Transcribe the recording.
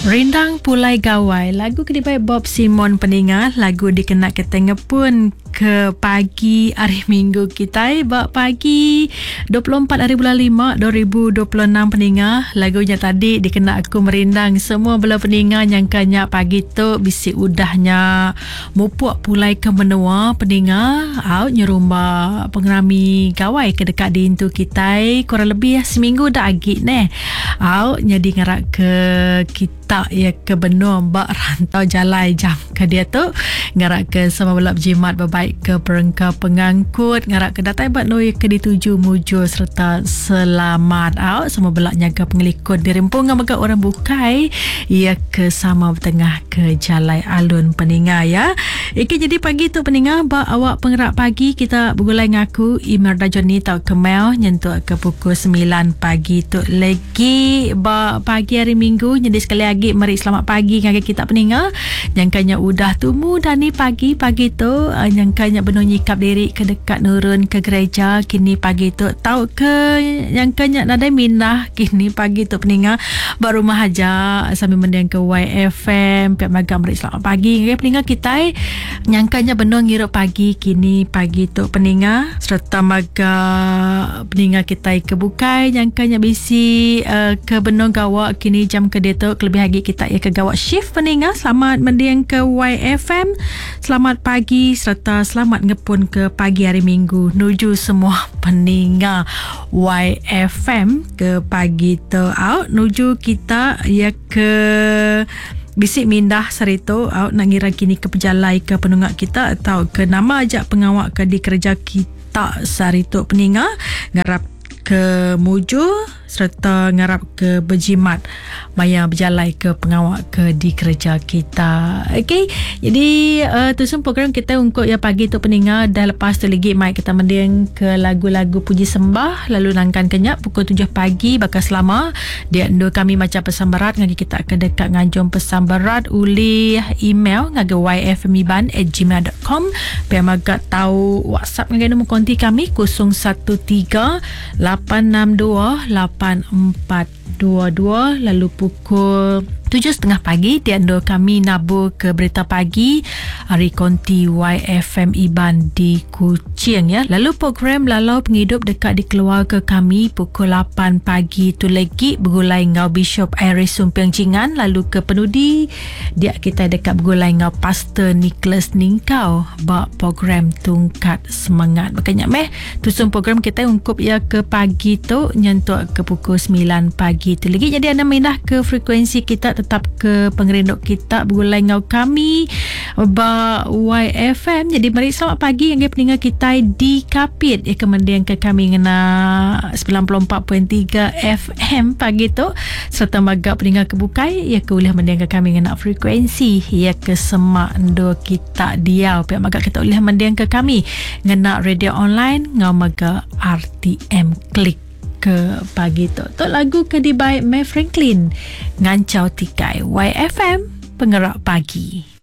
Rindang Pulai Gawai, lagu kedibai Bob Simon Peninga, lagu dikenak ketengah pun ke pagi hari Minggu kita bak pagi 24 hari bulan 5 2026 Peninga. Lagunya tadi dikenak aku merindang semua bela Peninga nyangkanya pagi tu bisi udahnya mupuk pulai ke menua Peninga out nyerumba pengerami gawai ke dekat di intu kita kurang lebih seminggu dah agik ne out jadi ngarak ke kita ya ke benua bak rantau jalai jam ke dia tu ngarak ke sama belap jimat berbaik ke perengka pengangkut ngarak ke datai bat noi ke dituju mujur serta selamat out semua belak nyaga pengelikut dirempung dengan orang bukai ia ke sama tengah ke jalai alun Peninga ya. Iki jadi pagi tu Peninga bak awak penggerak pagi kita bergulai ngaku Imelda Johnny tau kemel nyentuh ke pukul 9 pagi tu lagi bak pagi hari Minggu jadi sekali lagi mari selamat pagi dengan kita Peninga nyangkanya udah tumu dah ni pagi-pagi tu nyangkanya benar nyikap diri ke dekat nurun ke gereja kini pagi tu tahu ke nyangkanya nadai minah kini pagi tu Peninga baru rumah aja sambil mendiang ke YFM pihak magam mari selamat pagi dengan Peninga kita nyangkanya benar ngirup pagi kini pagi tu Peninga serta maga Peninga kita kebukai nyangkanya bisi ke benar gawak kini jam ke dia tu kelebih lagi kita ya ke gawak shift Peninga selamat mendiang ke YFM selamat pagi serta selamat ngepun ke pagi hari Minggu nuju semua Peninga YFM ke pagi tu out nuju kita ya ke bisik mindah sarito out nak ngira kini ke pejalai ke penungak kita atau ke nama ajak pengawak ke di kerja kita sarito Peninga ngarap ke mujur serta ngarap ke berjimat maya berjalai ke pengawak ke di kerja kita. Okey, jadi tusun program kita untuk ya pagi tu Peninga dah lepas tu lagi mai kita mendiang ke lagu-lagu puji sembah lalu nangkan kenyak pukul 7 pagi bakal selama dia endo kami macam pesan berat ngagi kita akan dekat ngajum pesan berat uli email ngagi yfmiban@gmail.com biar magat tahu WhatsApp ngagi nombor konti kami 013 862 8422 lalu pukul 7.30 pagi diando kami nabur ke berita pagi hari konti YFM Iban di Kuching ya. Lalu program lalau penghidup dekat di keluarga kami pukul 8 pagi tu lagi bergulai ngau Bishop Iris Sumpiang Jingan lalu ke penudi dia kita dekat bergulai ngau Pastor Nicholas Ningkau bak program tungkat semangat makanya tusun program kita ungkup ya ke pagi tu nyentuh ke pukul 9 pagi tu lagi jadi anda mindah ke frekuensi kita tetap ke pengerinduk kita bergulai ngau kami ba YFM jadi mari selamat pagi yang Peninga kita di Kapit ya kemudian ke kami ngena 94.3 FM pagi tu serta magak Peninga kebukai ya ke boleh mendiang ke kami ngena frekuensi ya ke semak ndo kita dia pihak magak kita boleh mendiang ke kami ngena radio online ngau magak RTM klik ke pagi tu. Tok lagu ke dibaik May Franklin ngancau tikai YFM penggerak pagi.